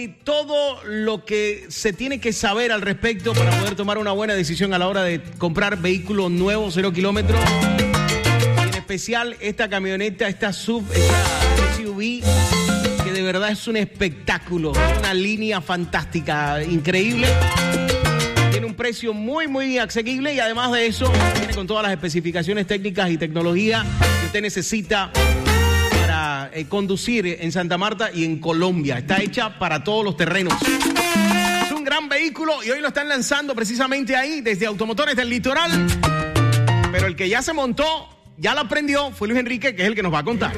Todo lo que se tiene que saber al respecto para poder tomar una buena decisión a la hora de comprar vehículos nuevos, 0 kilómetros. Y en especial esta camioneta, esta SUV, esta SUV, que de verdad es un espectáculo, una línea fantástica, increíble. Tiene un precio muy asequible y además de eso, viene con todas las especificaciones técnicas y tecnología que usted necesita para conducir en Santa Marta y en Colombia. Está hecha para todos los terrenos. Es un gran vehículo y hoy lo están lanzando precisamente ahí, desde Automotores del Litoral. Pero el que ya se montó, ya lo aprendió, fue Luis Enrique, que es el que nos va a contar.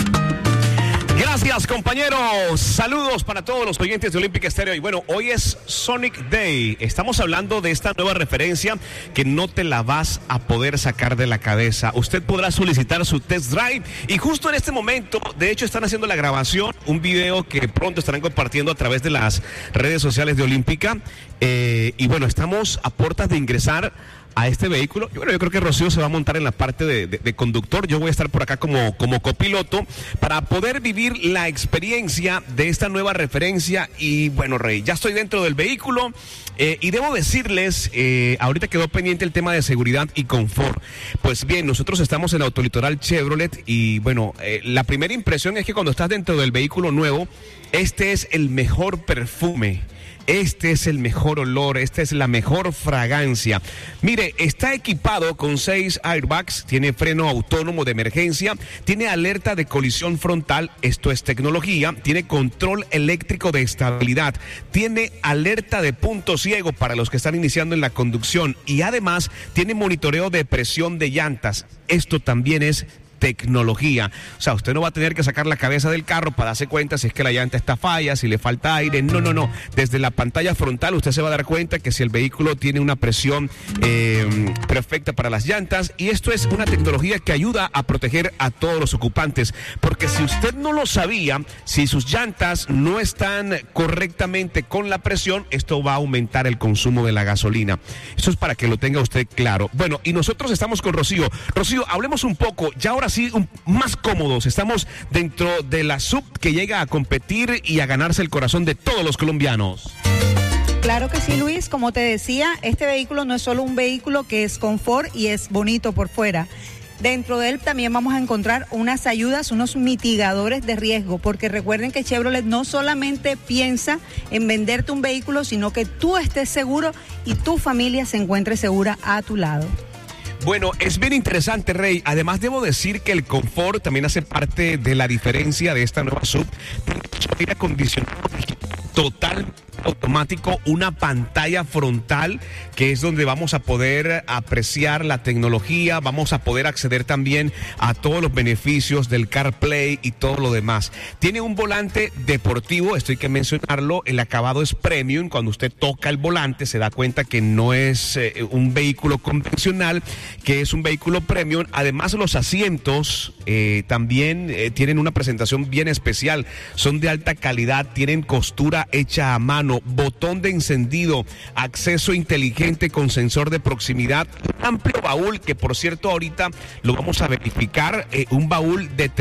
Gracias, compañeros. Saludos para todos los oyentes de Olympic Stereo. Y bueno, hoy es Sonic Day. Estamos hablando de esta nueva referencia que no te la vas a poder sacar de la cabeza. Usted podrá solicitar su test drive y justo en este momento, de hecho, están haciendo la grabación, un video que pronto estarán compartiendo a través de las redes sociales de Olímpica. Y bueno, estamos a puertas de ingresar a este vehículo. Yo creo que Rocío se va a montar en la parte de conductor. Yo voy a estar por acá como copiloto para poder vivir la experiencia de esta nueva referencia. Y bueno, Rey, ya estoy dentro del vehículo y debo decirles, ahorita quedó pendiente el tema de seguridad y confort. Pues bien, nosotros estamos en Autolitoral Chevrolet y bueno, la primera impresión es que cuando estás dentro del vehículo nuevo, este es el mejor perfume. Este es el mejor olor, esta es la mejor fragancia. Mire, está equipado con 6 airbags, tiene freno autónomo de emergencia, tiene alerta de colisión frontal, esto es tecnología, tiene control eléctrico de estabilidad, tiene alerta de punto ciego para los que están iniciando en la conducción y además tiene monitoreo de presión de llantas. Esto también es tecnología. O sea, usted no va a tener que sacar la cabeza del carro para darse cuenta si es que la llanta está falla, si le falta aire. No. Desde la pantalla frontal usted se va a dar cuenta que si el vehículo tiene una presión perfecta para las llantas. Y esto es una tecnología que ayuda a proteger a todos los ocupantes. Porque si usted no lo sabía, si sus llantas no están correctamente con la presión, esto va a aumentar el consumo de la gasolina. Eso es para que lo tenga usted claro. Bueno, y nosotros estamos con Rocío. Rocío, hablemos un poco, ya ahora sí, más cómodos. Estamos dentro de la SUV que llega a competir y a ganarse el corazón de todos los colombianos. Claro que sí, Luis. Como te decía, este vehículo no es solo un vehículo que es confort y es bonito por fuera. Dentro de él también vamos a encontrar unas ayudas, unos mitigadores de riesgo, porque recuerden que Chevrolet no solamente piensa en venderte un vehículo, sino que tú estés seguro y tu familia se encuentre segura a tu lado. Bueno, es bien interesante, Rey. Además, debo decir que el confort también hace parte de la diferencia de esta nueva SUV. Tiene aire acondicionado total automático, una pantalla frontal que es donde vamos a poder apreciar la tecnología, vamos a poder acceder también a todos los beneficios del CarPlay y todo lo demás. Tiene un volante deportivo, esto hay que mencionarlo, el acabado es premium, cuando usted toca el volante se da cuenta que no es un vehículo convencional, que es un vehículo premium. Además los asientos también tienen una presentación bien especial, son de alta calidad, tienen costura hecha a mano, botón de encendido, acceso inteligente con sensor de proximidad, un amplio baúl que por cierto ahorita lo vamos a verificar, un baúl de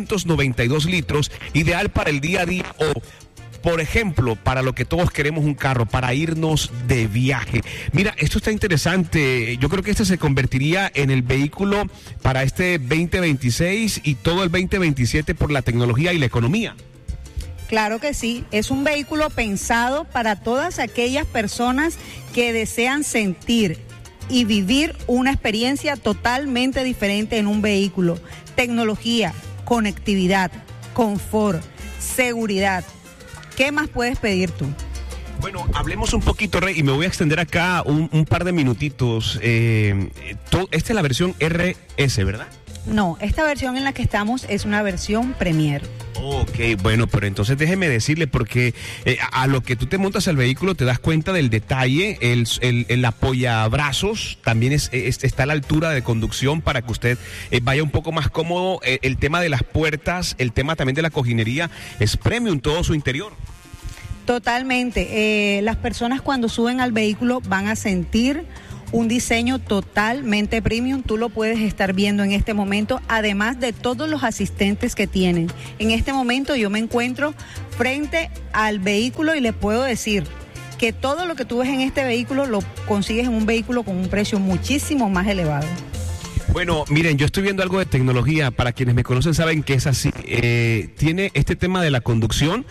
392 litros, ideal para el día a día o por ejemplo, para lo que todos queremos un carro, para irnos de viaje. Mira, esto está interesante. Yo creo que este se convertiría en el vehículo para este 2026 y todo el 2027 por la tecnología y la economía. Claro que sí, es un vehículo pensado para todas aquellas personas que desean sentir y vivir una experiencia totalmente diferente en un vehículo. Tecnología, conectividad, confort, seguridad. ¿Qué más puedes pedir tú? Bueno, hablemos un poquito, Rey, y me voy a extender acá un par de minutitos. Esta es la versión RS, ¿verdad? No, esta versión en la que estamos es una versión Premier. Ok, bueno, pero entonces déjeme decirle, porque a lo que tú te montas al vehículo te das cuenta del detalle, el apoyabrazos también está a la altura de conducción para que usted vaya un poco más cómodo, el tema de las puertas, el tema también de la cojinería, es premium todo su interior. Totalmente, las personas cuando suben al vehículo van a sentir un diseño totalmente premium. Tú lo puedes estar viendo en este momento, además de todos los asistentes que tienen. En este momento yo me encuentro frente al vehículo y le puedo decir que todo lo que tú ves en este vehículo lo consigues en un vehículo con un precio muchísimo más elevado. Bueno, miren, yo estoy viendo algo de tecnología. Para quienes me conocen saben que es así. Tiene este tema de la conducción,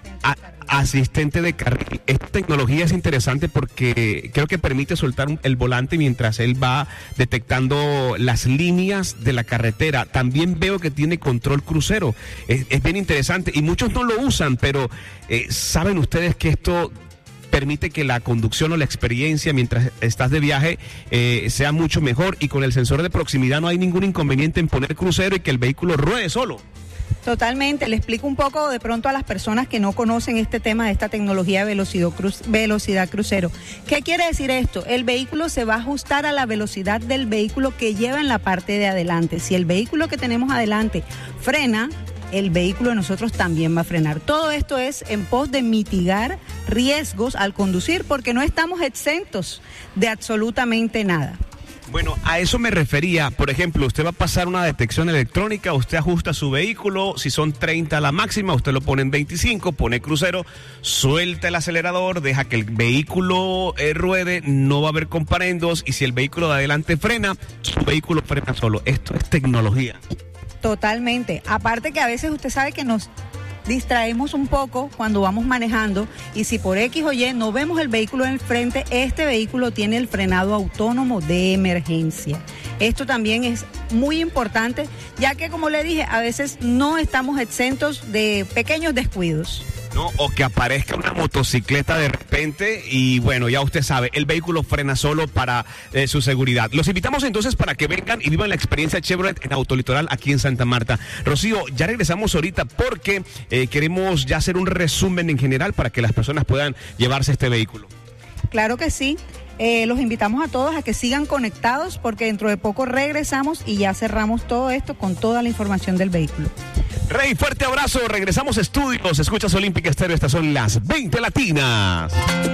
asistente de carril. Esta tecnología es interesante porque creo que permite soltar el volante mientras él va detectando las líneas de la carretera. También veo que tiene control crucero. Es bien interesante y muchos no lo usan, pero ¿saben ustedes que esto permite que la conducción o la experiencia mientras estás de viaje sea mucho mejor? Y con el sensor de proximidad no hay ningún inconveniente en poner crucero y que el vehículo ruede solo. Totalmente, le explico un poco de pronto a las personas que no conocen este tema de esta tecnología de velocidad crucero. ¿Qué quiere decir esto? El vehículo se va a ajustar a la velocidad del vehículo que lleva en la parte de adelante. Si el vehículo que tenemos adelante frena, el vehículo de nosotros también va a frenar. Todo esto es en pos de mitigar riesgos al conducir, porque no estamos exentos de absolutamente nada. Bueno, a eso me refería. Por ejemplo, usted va a pasar una detección electrónica, usted ajusta su vehículo, si son 30 la máxima, usted lo pone en 25, pone crucero, suelta el acelerador, deja que el vehículo ruede, no va a haber comparendos, y si el vehículo de adelante frena, su vehículo frena solo. Esto es tecnología. Totalmente. Aparte que a veces usted sabe que nos distraemos un poco cuando vamos manejando, y si por X o Y no vemos el vehículo en el frente, este vehículo tiene el frenado autónomo de emergencia. Esto también es muy importante, ya que, como le dije, a veces no estamos exentos de pequeños descuidos. ¿No? O que aparezca una motocicleta de repente y bueno, ya usted sabe, el vehículo frena solo para su seguridad. Los invitamos entonces para que vengan y vivan la experiencia Chevrolet en Autolitoral aquí en Santa Marta. Rocío, ya regresamos ahorita porque queremos ya hacer un resumen en general para que las personas puedan llevarse este vehículo. Claro que sí. Los invitamos a todos a que sigan conectados porque dentro de poco regresamos y ya cerramos todo esto con toda la información del vehículo. Rey, fuerte abrazo, regresamos a estudios, escuchas Olímpica Estéreo, estas son las 20 latinas.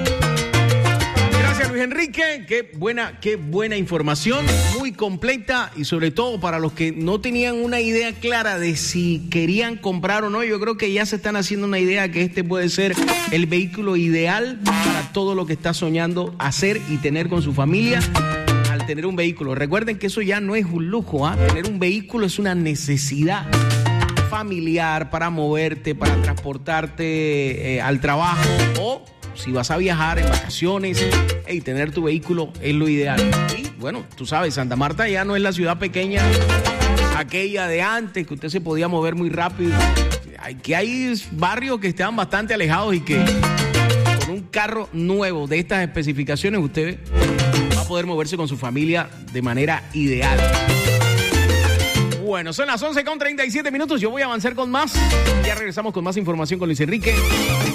Gracias, Luis Enrique, qué buena información, muy completa, y sobre todo para los que no tenían una idea clara de si querían comprar o no, yo creo que ya se están haciendo una idea que este puede ser el vehículo ideal para todo lo que está soñando hacer y tener con su familia. Al tener un vehículo, recuerden que eso ya no es un lujo, tener un vehículo es una necesidad familiar para moverte, para transportarte al trabajo, o si vas a viajar en vacaciones, tener tu vehículo es lo ideal. Y bueno, tú sabes, Santa Marta ya no es la ciudad pequeña aquella de antes, que usted se podía mover muy rápido. Aquí hay barrios que están bastante alejados y que con un carro nuevo de estas especificaciones usted va a poder moverse con su familia de manera ideal. Bueno, son las 11:37. Yo voy a avanzar con más. Ya regresamos con más información con Luis Enrique.